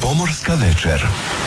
Pomorska večer.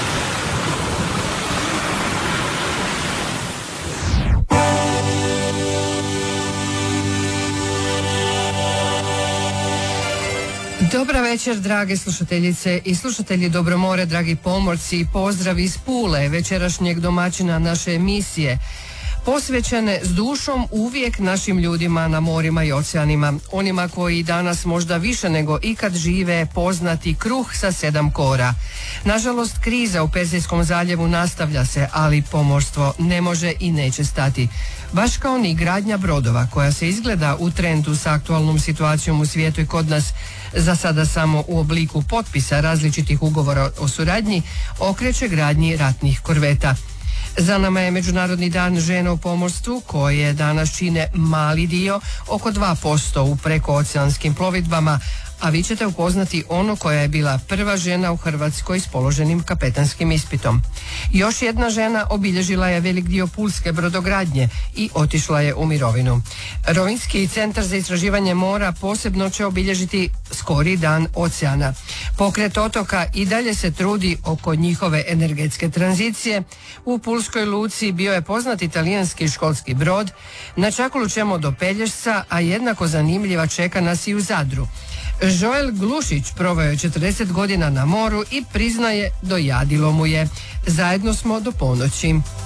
Dobra večer, drage slušateljice i slušatelji Dobro more, dragi pomorci, pozdrav iz Pule, večerašnjeg domaćina naše emisije, posvećene s dušom uvijek našim ljudima na morima i oceanima, onima koji danas možda više nego ikad žive poznati kruh sa 7 kora. Nažalost, kriza u Perzijskom zaljevu nastavlja se, ali pomorstvo ne može i neće stati. Baš kao ni gradnja brodova, koja se izgleda u trendu sa aktualnom situacijom u svijetu i kod nas, za sada samo u obliku potpisa različitih ugovora o suradnji, okreće gradnji ratnih korveta. Za nama je Međunarodni dan žena u pomorstvu, koje danas čine mali dio, oko 2% u prekooceanskim plovidbama, a vi ćete upoznati onu koja je bila prva žena u Hrvatskoj s položenim kapetanskim ispitom. Još jedna žena obilježila je velik dio pulske brodogradnje i otišla je u mirovinu. Rovinjski centar za istraživanje mora posebno će obilježiti skori dan oceana. Pokret otoka i dalje se trudi oko njihove energetske tranzicije. U pulskoj luci bio je poznat italijanski školski brod. Na Čakulu ćemo do Pelješca, a jednako zanimljiva čeka nas i u Zadru. Joel Glušić proveo je 40 godina na moru i priznaje, dojadilo mu je. Zajedno smo do ponoći.